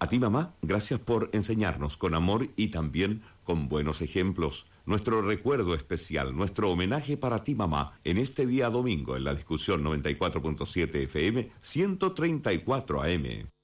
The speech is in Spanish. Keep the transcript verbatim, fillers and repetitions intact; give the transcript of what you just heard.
A ti, mamá, gracias por enseñarnos con amor y también con buenos ejemplos. Nuestro recuerdo especial, nuestro homenaje para ti, mamá, en este día domingo en la discusión noventa y cuatro punto siete F M, ciento treinta y cuatro A M.